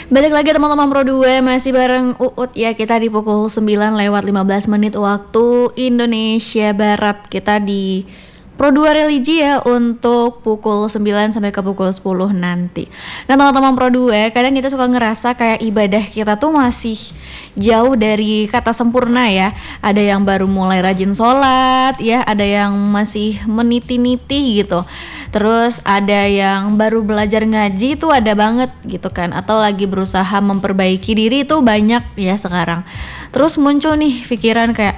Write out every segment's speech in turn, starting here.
Balik lagi teman-teman Pro 2, masih bareng Uut ya. Kita di pukul 9 lewat 15 menit waktu Indonesia Barat. Kita di Pro 2 religi ya untuk pukul 9 sampai ke pukul 10 nanti. Nah teman-teman Pro 2, kadang kita suka ngerasa kayak ibadah kita tuh masih jauh dari kata sempurna ya. Ada yang baru mulai rajin sholat ya, ada yang masih meniti-niti gitu. Terus ada yang baru belajar ngaji itu ada banget gitu kan, atau lagi berusaha memperbaiki diri itu banyak ya sekarang. Terus muncul nih pikiran kayak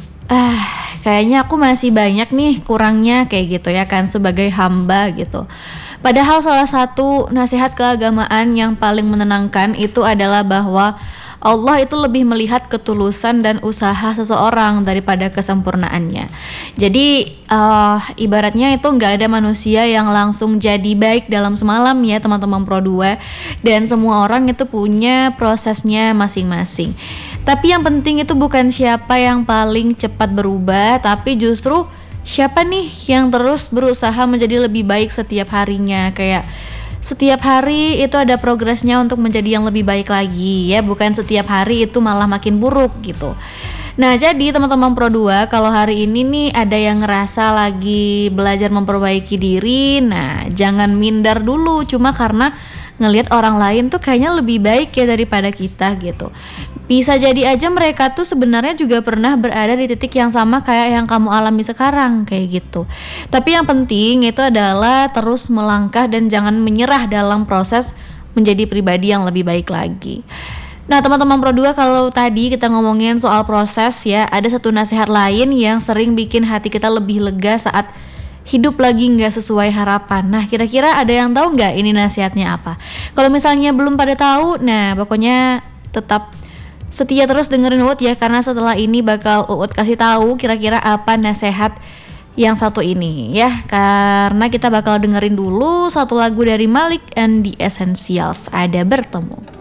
kayaknya aku masih banyak nih kurangnya kayak gitu ya kan sebagai hamba gitu. Padahal salah satu nasihat keagamaan yang paling menenangkan itu adalah bahwa Allah itu lebih melihat ketulusan dan usaha seseorang daripada kesempurnaannya. Jadi ibaratnya itu nggak ada manusia yang langsung jadi baik dalam semalam ya teman-teman Pro 2. Dan semua orang itu punya prosesnya masing-masing. Tapi yang penting itu bukan siapa yang paling cepat berubah, tapi justru siapa nih yang terus berusaha menjadi lebih baik setiap harinya. Kayak setiap hari itu ada progresnya untuk menjadi yang lebih baik lagi ya, bukan setiap hari itu malah makin buruk gitu. Nah jadi teman-teman Pro 2, kalau hari ini nih ada yang ngerasa lagi belajar memperbaiki diri, nah jangan minder dulu cuma karena ngelihat orang lain tuh kayaknya lebih baik ya daripada kita gitu. Bisa jadi aja mereka tuh sebenarnya juga pernah berada di titik yang sama kayak yang kamu alami sekarang kayak gitu. Tapi yang penting itu adalah terus melangkah dan jangan menyerah dalam proses menjadi pribadi yang lebih baik lagi. Nah teman-teman Pro 2, kalau tadi kita ngomongin soal proses ya, ada satu nasihat lain yang sering bikin hati kita lebih lega saat hidup lagi nggak sesuai harapan. Nah kira-kira ada yang tahu nggak ini nasihatnya apa? Kalau misalnya belum pada tahu, nah pokoknya tetap setia terus dengerin Uut ya, karena setelah ini bakal Uut kasih tahu kira-kira apa nasihat yang satu ini ya. Karena kita bakal dengerin dulu satu lagu dari Malik and the Essentials, Ada Bertemu.